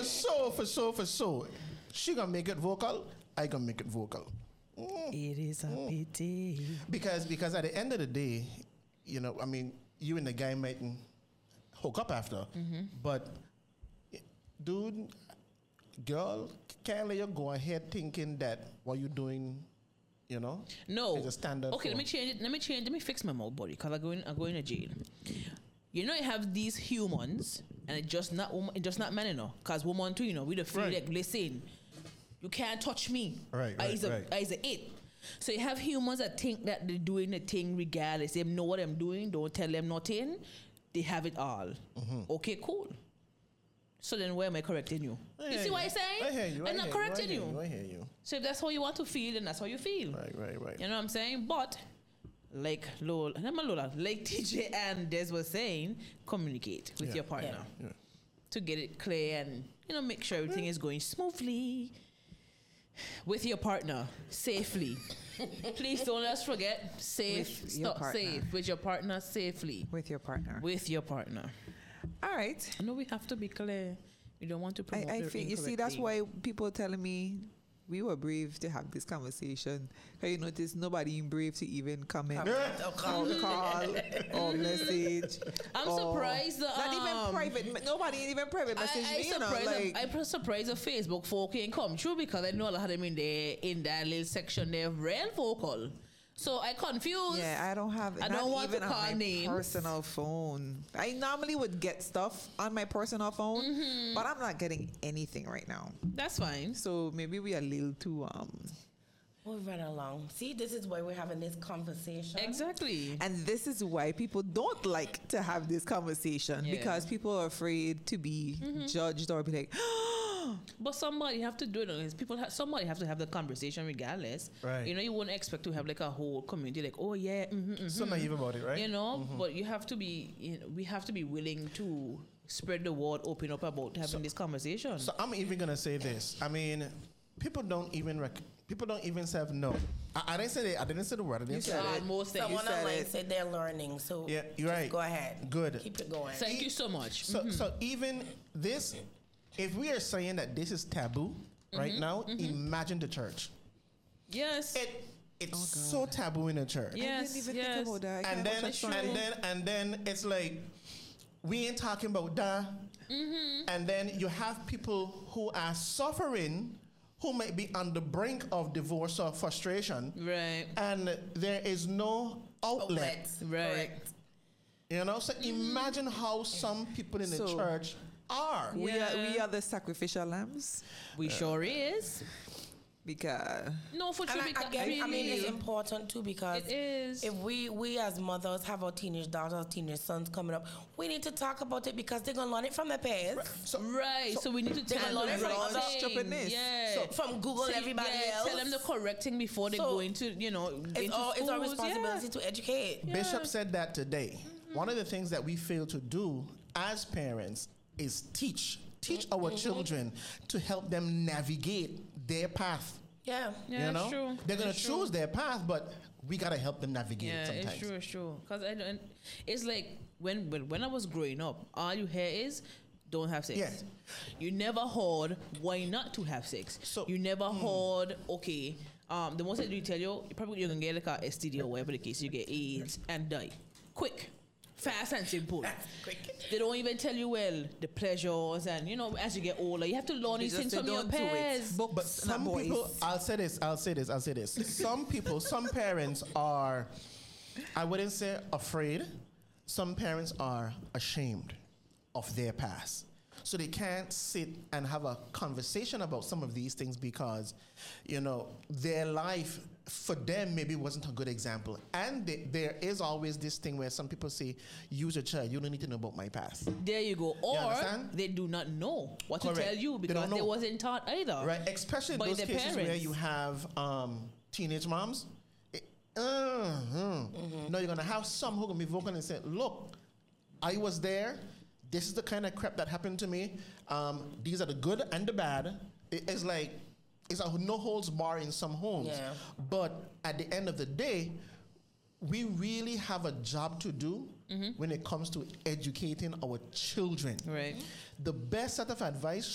for sure. She gonna make it vocal. I gonna make it vocal. It is a pity. Because at the end of the day, you know, I mean, you and the guy might hook up after, but dude, girl, can't let you go ahead thinking that what you're doing, you know, No. is a standard. Okay, for- let me fix my mouth body because I'm going to jail. You know, you have these humans, and it's just not men, you know, because woman too, you know, we the free Right. like listen, you can't touch me. Right, I's right. a it. So you have humans that think that they're doing the thing regardless. They know what I'm doing. Don't tell them nothing. They have it all. Okay, cool. So then where am I correcting you? You see what I'm saying? I hear you. I'm not correcting you. I hear you. So if that's how you want to feel, then that's how you feel. Right. You know what I'm saying? But like TJ and Des was saying, communicate with Yeah. your partner Yeah. to get it clear and, you know, make sure everything is going smoothly with your partner safely. Please don't let's forget safe. With your Stop partner. safe with your partner safely. With your partner. With your partner. All right. I know we have to be clear. We don't want to promote I the feel, you see, incorrect that's thing. why people telling me we were brave to have this conversation. Because you notice nobody brave to even comment or call or message. I'm or- surprised that, not even private. Nobody even private message me. You know, like, I'm surprised the Facebook folk ain't come true because I know a lot of them in that little section they're real vocal. So I confused. yeah, I don't have. I not don't want to even on call my names. personal phone. I normally would get stuff on my personal phone, but I'm not getting anything right now. That's fine. So maybe we are a little too We'll run along. See, this is why we're having this conversation. Exactly. And this is why people don't like to have this conversation, Yeah. because people are afraid to be judged or be like, But somebody have to do it. Somebody have to have the conversation regardless. Right. You know, you wouldn't expect to have like a whole community like, oh yeah, So naive about it, right? you know. But you have to be. You know, we have to be willing to spread the word, open up about having this conversation. So I'm even gonna say this. I mean, people don't even say no. I didn't say that. I didn't say the word. I didn't say said it. it. Most things. Someone said online it. said they're learning, so Yeah, you're just right. go ahead. Good. Keep it going. Thank you so much. So even this, if we are saying that this is taboo right now, imagine the church. Yes. It's so taboo in the church. Yes. I didn't even yes. think about that. I And can't then watch that and then it's like we ain't talking about that. And then you have people who are suffering, who might be on the brink of divorce or frustration, Right. and there is no outlet. Outlets. Right. Correct. You know, so imagine how some people in the So- church are. We Yeah. are the sacrificial lambs, We sure is. because No, for And true. I because get, I mean, it's really, important too, because it is. if we as mothers have our teenage daughters, teenage sons coming up, we need to talk about it because they're gonna learn it from their parents, Right, so we need to they tell can them learn the from right other thing. stupidness. Yeah. So- from Google everybody else. Tell them the correct thing before they So, go into, you know, It's into it's our schools. responsibility to educate. Bishop said that today. One of the things that we fail to do as parents is teach our children to help them navigate their path. Yeah. Yeah, you know, it's true. they're gonna It's true. choose their path, but we gotta help them navigate Yeah, it sometimes. it's true, it's true. Because I don't. It's like when I was growing up, all you hear is don't have sex. Yeah. You never heard why not to have sex. So- you never heard okay. The most that they tell you, probably you're gonna get like a STD or whatever the case. You get AIDS and die quick. Fast and simple. Quick. They don't even tell you well the pleasures and you know as you get older you have to learn these just things say from your don't do it. peers. Books, But not some boys. people, I'll say this. Some people, some parents are, I wouldn't say afraid. Some parents are ashamed of their past. So they can't sit and have a conversation about some of these things because, you know, their life for them maybe wasn't a good example. And there is always this thing where some people say, use a child, you don't need to know about my past. There you go. Or understand? they do not know what Correct. to tell you They because don't they know. wasn't taught either. Right, especially in By those their cases where parents. you have teenage moms. No, you're gonna have some who are gonna be vocal and say, "Look, I was there. This is the kind of crap that happened to me. These are the good and the bad." It's like it's a no holds bar in some homes. Yeah. But at the end of the day, we really have a job to do when it comes to educating our children. Right. The best set of advice